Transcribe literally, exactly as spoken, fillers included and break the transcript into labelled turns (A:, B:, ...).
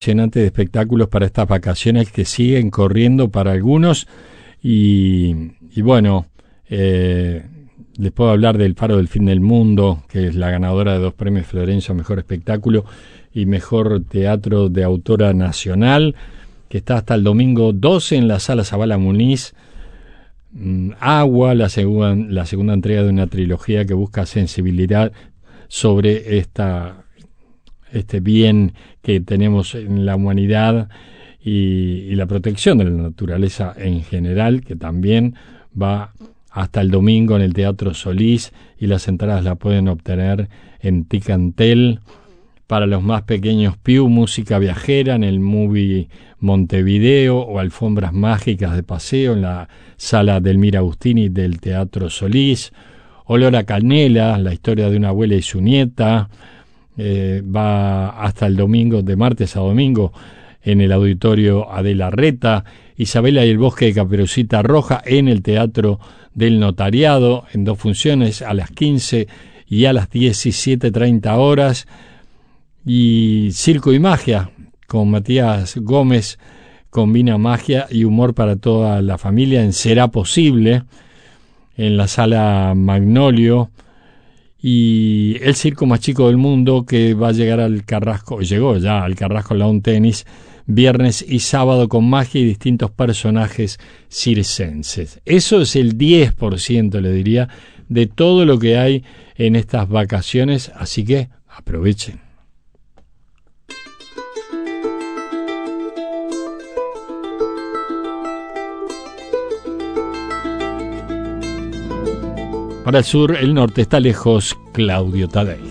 A: Impresionante de espectáculos para estas vacaciones que siguen corriendo para algunos y, y bueno, eh, les puedo hablar del Faro del Fin del Mundo, que es la ganadora de dos premios Florencio, Mejor Espectáculo y Mejor Teatro de Autora Nacional, que está hasta el domingo doce en la Sala Zabala Muniz. Agua, la, segu- la segunda entrega de una trilogía que busca sensibilidad sobre esta este bien que tenemos en la humanidad y, y la protección de la naturaleza en general, que también va hasta el domingo en el Teatro Solís, y las entradas las pueden obtener en Ticantel. Para los más pequeños, Piu, música viajera en el Movie Montevideo, o alfombras mágicas de paseo en la sala Delmira Agustini del Teatro Solís. Olor a canela, la historia de una abuela y su nieta. Eh, va hasta el domingo, de martes a domingo, en el Auditorio Adela Reta. Isabela y el Bosque de Caperucita Roja en el Teatro del Notariado, en dos funciones, a las quince y a las diecisiete treinta horas. Y Circo y Magia, con Matías Gómez, combina magia y humor para toda la familia en Será Posible, en la Sala Magnolio. Y el circo más chico del mundo, que va a llegar al Carrasco, llegó ya al Carrasco Lawn Tennis, viernes y sábado, con magia y distintos personajes circenses. Eso es el diez por ciento, le diría, de todo lo que hay en estas vacaciones, así que aprovechen. Para el sur, el norte está lejos, Claudio Tadei.